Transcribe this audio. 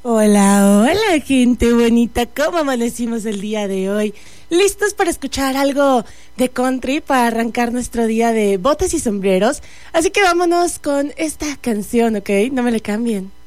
Hola, hola, gente bonita. ¿Cómo amanecimos el día de hoy? ¿Listos para escuchar algo de country para arrancar nuestro día de botas y sombreros? Así que vámonos con esta canción, ¿ok? No me le cambien.